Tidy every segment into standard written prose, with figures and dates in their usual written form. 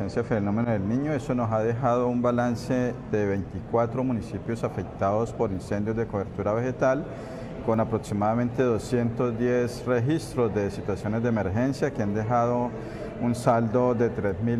presencia del fenómeno del Niño. Eso nos ha dejado un balance de 24 municipios afectados por incendios de cobertura vegetal, con aproximadamente 210 registros de situaciones de emergencia que han dejado un saldo de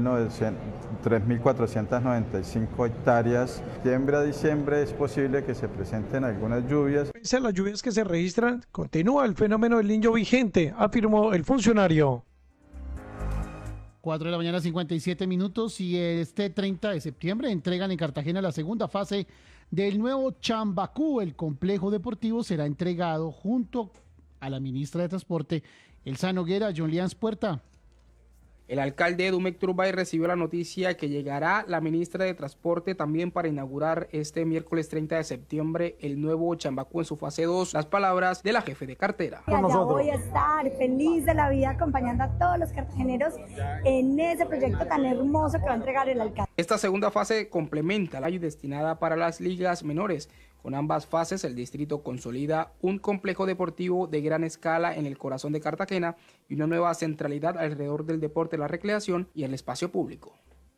3.495 hectáreas. De septiembre a diciembre es posible que se presenten algunas lluvias. Pese a las lluvias que se registran, continúa el fenómeno del Niño vigente, afirmó el funcionario. 4 de la mañana, 57 minutos, y este 30 de septiembre entregan en Cartagena la segunda fase del nuevo Chambacú. El complejo deportivo será entregado junto a la ministra de Transporte, Elsa Noguera. John Lians Puerta. El alcalde Dumek Turbay recibió la noticia que llegará la ministra de Transporte también para inaugurar este miércoles 30 de septiembre el nuevo Chambacú en su fase 2. Las palabras de la jefe de cartera. Allá voy a estar feliz de la vida acompañando a todos los cartageneros en ese proyecto tan hermoso que va a entregar el alcalde. Esta segunda fase complementa la destinada para las ligas menores. Con ambas fases, el distrito consolida un complejo deportivo de gran escala en el corazón de Cartagena y una nueva centralidad alrededor del deporte, la recreación y el espacio público.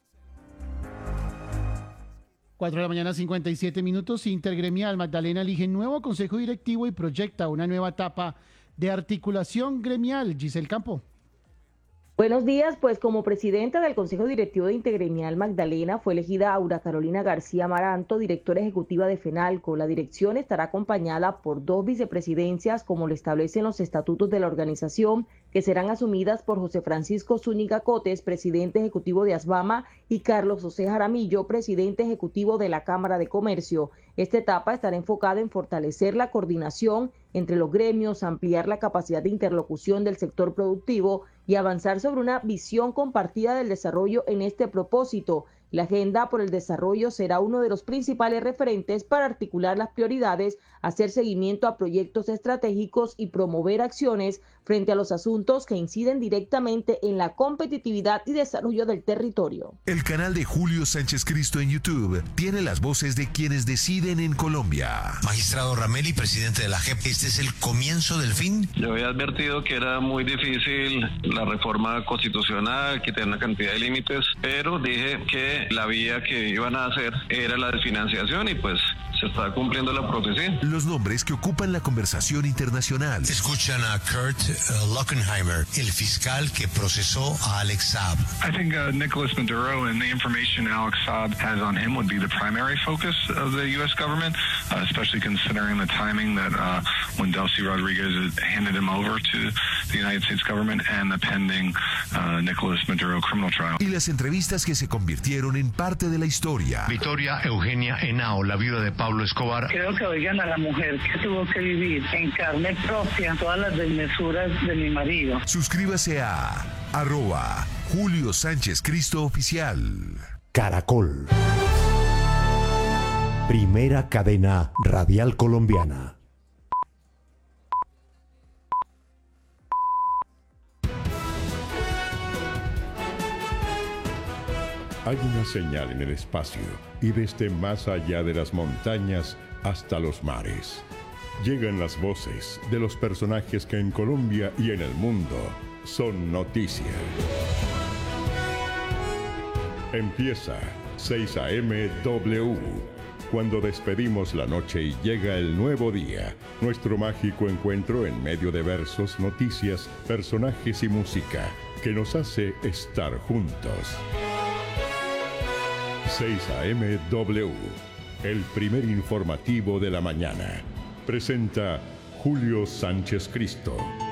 4 de la mañana, 57 minutos. Intergremial Magdalena elige nuevo consejo directivo y proyecta una nueva etapa de articulación gremial. Giselle Campo. Buenos días, pues como presidenta del Consejo Directivo de Intergremial Magdalena fue elegida Aura Carolina García Amaranto, directora ejecutiva de FENALCO. La dirección estará acompañada por 2 vicepresidencias, como lo establecen los estatutos de la organización, que serán asumidas por José Francisco Zúñiga Cotes, presidente ejecutivo de ASBAMA, y Carlos José Jaramillo, presidente ejecutivo de la Cámara de Comercio. Esta etapa estará enfocada en fortalecer la coordinación entre los gremios, ampliar la capacidad de interlocución del sector productivo y avanzar sobre una visión compartida del desarrollo en este propósito. La agenda por el desarrollo será uno de los principales referentes para articular las prioridades, hacer seguimiento a proyectos estratégicos y promover acciones frente a los asuntos que inciden directamente en la competitividad y desarrollo del territorio. El canal de Julio Sánchez Cristo en YouTube tiene las voces de quienes deciden en Colombia. Magistrado Rameli, presidente de la JEP, ¿este es el comienzo del fin? Yo había advertido que era muy difícil la reforma constitucional, que tenía una cantidad de límites, pero dije que la vía que iban a hacer era la desfinanciación y pues se está cumpliendo la profecía. Los nombres que ocupan la conversación internacional. Escuchan a Kurt Lockenheimer, el fiscal que procesó a Alex Saab. I think Nicolas Maduro and the information Alex Saab has on him would be the primary focus of the U.S. government, especially considering the timing that when Delcy Rodriguez handed him over to the United States government and the pending Nicolas Maduro criminal trial. Y las entrevistas que se convirtieron en parte de la historia. Victoria Eugenia Henao, la viuda de Pablo Escobar. Creo que oigan a la mujer que tuvo que vivir en carne propia todas las desmesuras de mi marido. Suscríbase a @Julio Sánchez Cristo Oficial. Caracol. Primera cadena radial colombiana. Hay una señal en el espacio y desde más allá de las montañas hasta los mares. Llegan las voces de los personajes que en Colombia y en el mundo son noticia. Empieza 6 a.m. W. Cuando despedimos la noche y llega el nuevo día, nuestro mágico encuentro en medio de versos, noticias, personajes y música que nos hace estar juntos. 6 a.m. W, el primer informativo de la mañana. Presenta Julio Sánchez Cristo.